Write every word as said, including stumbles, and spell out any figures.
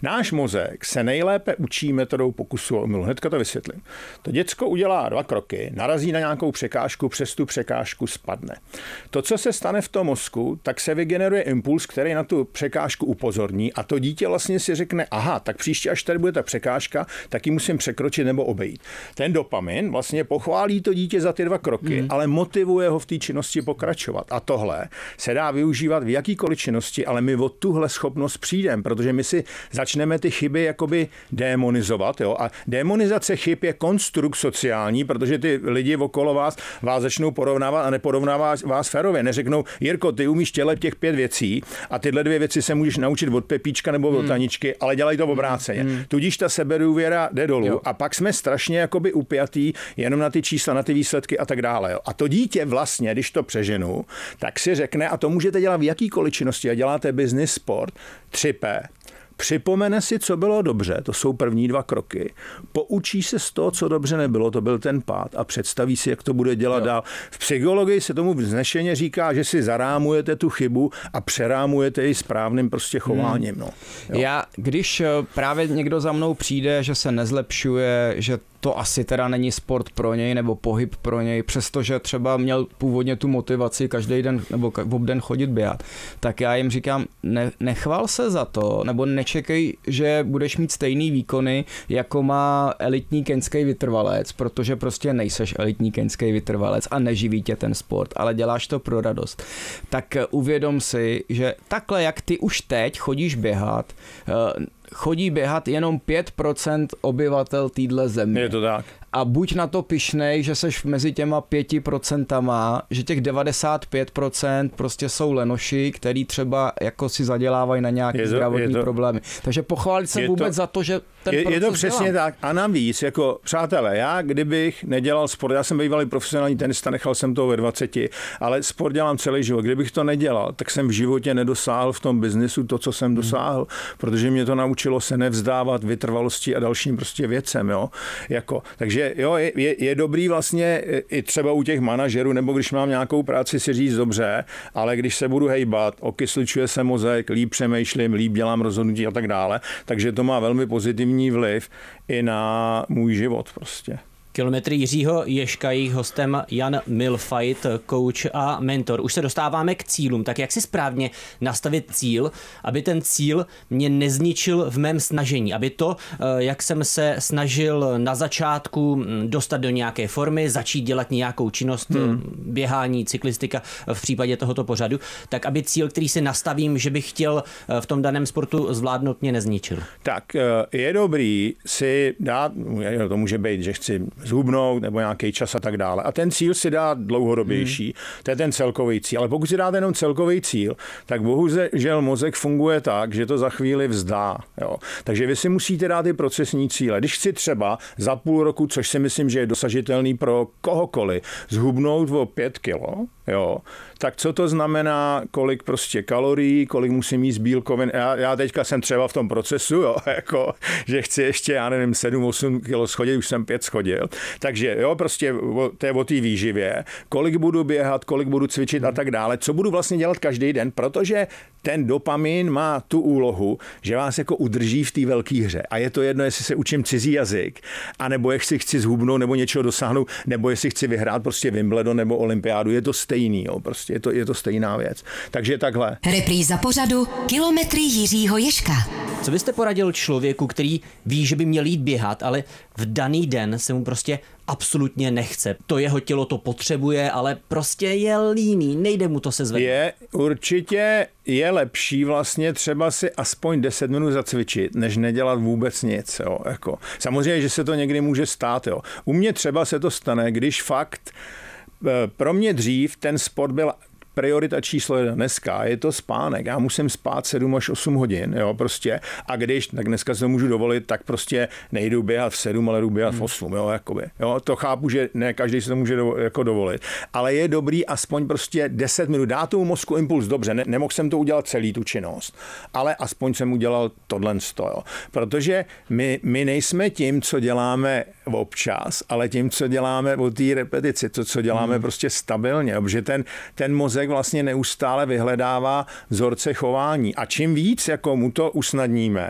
Náš mozek se nejlépe učí metodou pokusu a omylu. Hnedka to vysvětlím. To děcko udělá dva kroky, narazí na nějakou překážku, přes tu překážku spadne. To, co se stane v tom mozku, tak se vygeneruje impuls, který na tu překážku upozorní a to dítě vlastně si řekne, aha, tak příště, až tady bude ta překážka, tak ji musím překročit nebo obejít. Ten dopamin vlastně pochválí to dítě za ty dva kroky, hmm. ale motivuje ho v té činnosti pokračovat. A tohle se dá využívat v jakýkoliv činnosti, ale my o tuhle schopnost přijdeme, protože my si začneme ty chyby jakoby démonizovat. Jo? A démonizace chyb je konstrukt sociální, protože ty lidi okolo vás vás začnou porovnávat a neporovnávat vás férově. Neřeknou, Jirko, ty umíš těle těch pět věcí a tyhle dvě věci se můžeš naučit od Pepíčka nebo od hmm. Taničky, ale dělají to obráceně. Hmm. Tudíž ta sebedůvěra jde dolů jo. a pak jsme strašně jakoby upjatý jenom na ty čísla, na ty výsledky a tak dále. Jo. A to dítě vlastně, když to přeženu, tak si řekne, a to můžete dělat v jakýkoliv činnosti, a děláte business, sport, tři P. Připomene si, co bylo dobře, to jsou první dva kroky. Poučí se z toho, co dobře nebylo, to byl ten pád a představí si, jak to bude dělat jo. dál. V psychologii se tomu vznešeně říká, že si zarámujete tu chybu a přerámujete ji správným prostě chováním. No. Já, když právě někdo za mnou přijde, že se nezlepšuje, že to asi teda není sport pro něj nebo pohyb pro něj, přestože třeba měl původně tu motivaci každý den nebo obden chodit běhat, tak já jim říkám, ne, nechval se za to, nebo nečekej, že budeš mít stejný výkony, jako má elitní keňský vytrvalec, protože prostě nejseš elitní keňský vytrvalec a neživí tě ten sport, ale děláš to pro radost. Tak uvědom si, že takhle, jak ty už teď chodíš běhat, chodí běhat jenom pět procent obyvatel téhle země. Je to tak. A buď na to pyšnej, že seš mezi těma pěti procentama, že těch devadesát pět procent prostě jsou lenoši, který třeba jako si zadělávají na nějaké je to, zdravotní je to, problémy. Takže pochválit se vůbec to, za to, že ten je, proces je to přesně dělám. tak. A navíc, jako přátelé, já kdybych nedělal sport, já jsem bývalý profesionální tenista, nechal jsem to ve dvaceti, ale sport dělám celý život. Kdybych to nedělal, tak jsem v životě nedosáhl v tom biznesu to, co jsem hmm. dosáhl, protože mě to naučilo se nevzdávat vytrvalosti a dalším prostě věcem, jo. Jako, takže jo, je, je, je dobrý vlastně i třeba u těch manažerů, nebo když mám nějakou práci si říct dobře, ale když se budu hejbat, okysličuje se mozek, líp přemýšlím, líp dělám rozhodnutí a tak dále, takže to má velmi pozitivní vliv i na můj život prostě. Kilometry Jiřího Ježka, jejich hostem Jan Mühlfeit, coach a mentor. Už se dostáváme k cílům. Tak jak si správně nastavit cíl, aby ten cíl mě nezničil v mém snažení, aby to, jak jsem se snažil na začátku dostat do nějaké formy, začít dělat nějakou činnost, hmm. běhání, cyklistika v případě tohoto pořadu, tak aby cíl, který si nastavím, že bych chtěl v tom daném sportu zvládnout, mě nezničil. Tak je dobrý si dát, to může být, že chci zhubnout nebo nějaký čas a tak dále. A ten cíl si dá dlouhodobější. Hmm. To je ten celkový cíl. Ale pokud si dáte jenom celkový cíl, tak bohužel mozek funguje tak, že to za chvíli vzdá. Jo. Takže vy si musíte dát ty procesní cíle. Když chci třeba za půl roku, což si myslím, že je dosažitelný pro kohokoliv, zhubnout o pět kilo, jo, tak co to znamená, kolik prostě kalorií, kolik musím jíst bílkovin. Já, já teďka jsem třeba v tom procesu, jo, jako, že chci ještě, já nevím, sedm osm kilo schodit, už jsem pět schodil. Takže jo, prostě to je o té výživě, kolik budu běhat, kolik budu cvičit a tak dále, co budu vlastně dělat každý den, protože ten dopamin má tu úlohu, že vás jako udrží v té velké hře. A je to jedno, jestli se učím cizí jazyk, anebo jestli chci zhubnout nebo něčeho dosáhnout, nebo jestli chci vyhrát prostě Wimbledon nebo olympiádu, je to stejný, jo, prostě je to, je to stejná věc. Takže takhle. Repríza pořadu Kilometry Jiřího Ježka. Co byste poradil člověku, který ví, že by měl jít běhat, ale v daný den se mu prostě absolutně nechce. To jeho tělo to potřebuje, ale prostě je líný, nejde mu to se zvednout. Je určitě je lepší vlastně třeba si aspoň deset minut zacvičit, než nedělat vůbec nic. Jo, jako. Samozřejmě, že se to někdy může stát. Jo. U mě třeba se to stane, když fakt pro mě dřív ten sport byl priorita číslo jedna. Dneska je to spánek. Já musím spát sedm až osm hodin, jo, prostě. A když, tak dneska se to můžu dovolit, tak prostě nejdu běhat v sedm, ale jdu běhat v osm, jo, jakoby. Jo, to chápu, že ne každý se to může do, jako dovolit. Ale je dobrý aspoň prostě deset minut. Dá tomu mozku impuls, dobře, ne, nemohl jsem to udělat celý tu činnost, ale aspoň jsem udělal tohle sto, jo. Protože my, my nejsme tím, co děláme občas, ale tím, co děláme o té repetici, to, co děláme hmm. prostě stabilně, protože ten, ten mozek vlastně neustále vyhledává vzorce chování a čím víc jako mu to usnadníme,